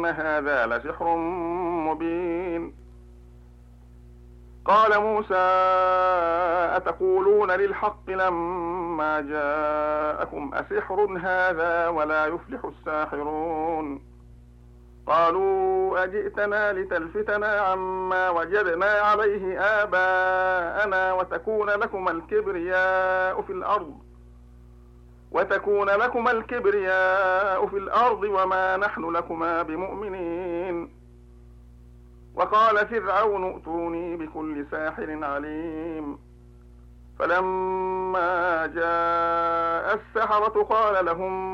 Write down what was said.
إن هذا لسحر مبين. قال موسى أتقولون للحق لما جاءكم أسحر هذا ولا يفلح الساحرون. قالوا أجئتنا لتلفتنا عما وجدنا عليه آباءنا وتكون لكما الكبرياء في الأرض وما نحن لكما بمؤمنين. وقال فرعون ائتوني بكل ساحر عليم. فلما جاء السحرة قال لهم